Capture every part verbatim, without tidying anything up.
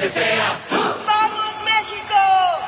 seas tú. ¡Vamos, México!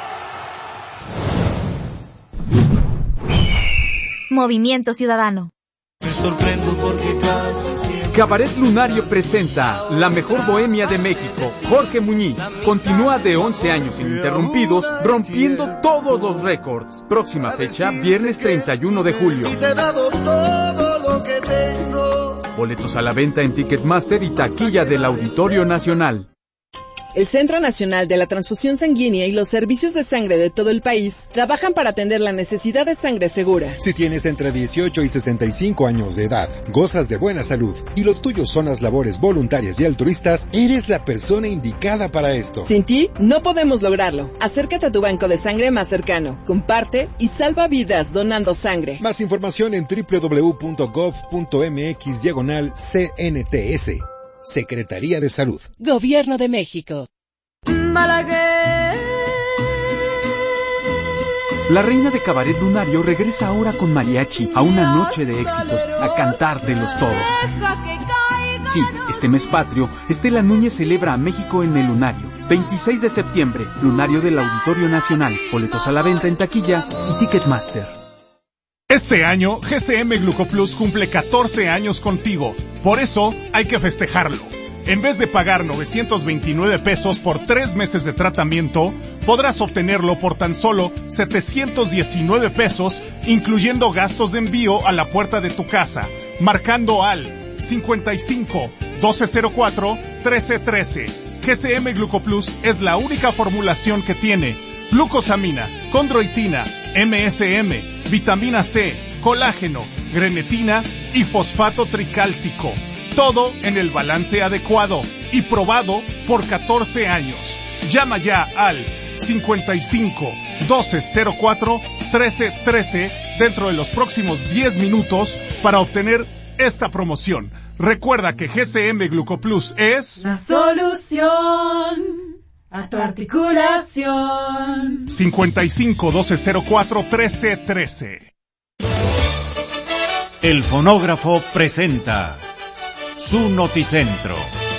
Movimiento Ciudadano. Me sorprendo porque casi siempre... Cabaret Lunario presenta La Mejor Bohemia de México. Jorge Muñiz continúa de once años ininterrumpidos, rompiendo todos los récords. Próxima fecha, viernes treinta y uno de julio. Y te he dado todo lo que tengo. Boletos a la venta en Ticketmaster y taquilla del Auditorio Nacional. El Centro Nacional de la Transfusión Sanguínea y los servicios de sangre de todo el país trabajan para atender la necesidad de sangre segura. Si tienes entre dieciocho y sesenta y cinco años de edad, gozas de buena salud y lo tuyo son las labores voluntarias y altruistas, eres la persona indicada para esto. Sin ti, no podemos lograrlo. Acércate a tu banco de sangre más cercano, comparte y salva vidas donando sangre. Más información en doble u doble u doble u punto gov punto mx diagonal C N T S. Secretaría de Salud. Gobierno de México. Malaguer. La reina de Cabaret Lunario regresa ahora con mariachi a una noche de éxitos, a cantar de los toros. Sí, este mes patrio, Estela Núñez celebra a México en el Lunario. veintiséis de septiembre, Lunario del Auditorio Nacional. Boletos a la venta en taquilla y Ticketmaster. Este año, G C M Glucoplus cumple catorce años contigo. Por eso, hay que festejarlo. En vez de pagar novecientos veintinueve pesos por tres meses de tratamiento, podrás obtenerlo por tan solo setecientos diecinueve pesos, incluyendo gastos de envío a la puerta de tu casa, marcando al cincuenta y cinco, doce cero cuatro, trece trece. G C M Glucoplus es la única formulación que tiene glucosamina, condroitina, M S M, vitamina C, colágeno, grenetina y fosfato tricálcico. Todo en el balance adecuado y probado por catorce años. Llama ya al cincuenta y cinco, doce cero cuatro, trece trece dentro de los próximos diez minutos para obtener esta promoción. Recuerda que G C M Glucoplus es la solución a tu articulación. cincuenta y cinco, doce cero cuatro, trece trece. El fonógrafo presenta su noticentro.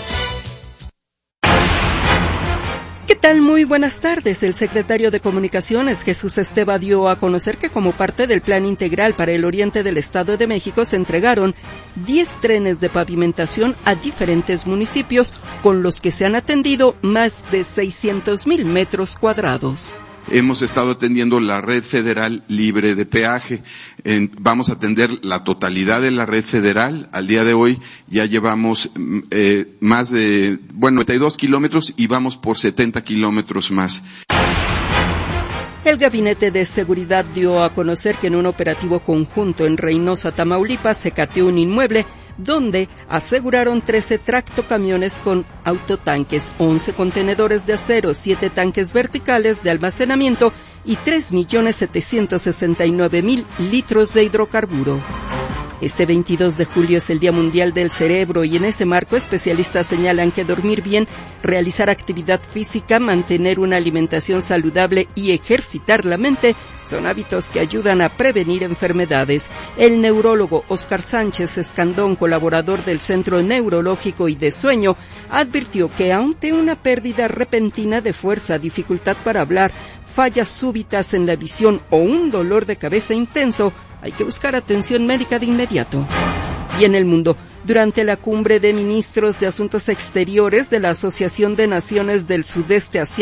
¿Qué tal? Muy buenas tardes. El secretario de Comunicaciones, Jesús Esteva, dio a conocer que como parte del Plan Integral para el Oriente del Estado de México se entregaron diez trenes de pavimentación a diferentes municipios, con los que se han atendido más de seiscientos mil metros cuadrados. Hemos estado atendiendo la red federal libre de peaje. En, vamos a atender la totalidad de la red federal. Al día de hoy ya llevamos eh, más de, bueno, noventa y dos kilómetros y vamos por setenta kilómetros más. El Gabinete de Seguridad dio a conocer que en un operativo conjunto en Reynosa, Tamaulipas, se cateó un inmueble donde aseguraron trece tractocamiones con autotanques, once contenedores de acero, siete tanques verticales de almacenamiento y tres millones setecientos sesenta y nueve mil litros de hidrocarburo. Este veintidós de julio es el Día Mundial del Cerebro y en ese marco especialistas señalan que dormir bien, realizar actividad física, mantener una alimentación saludable y ejercitar la mente son hábitos que ayudan a prevenir enfermedades. El neurólogo Óscar Sánchez Escandón, colaborador del Centro Neurológico y de Sueño, advirtió que ante una pérdida repentina de fuerza, dificultad para hablar, fallas súbitas en la visión o un dolor de cabeza intenso, hay que buscar atención médica de inmediato. Y en el mundo, durante la cumbre de ministros de Asuntos Exteriores de la Asociación de Naciones del Sudeste Asiático,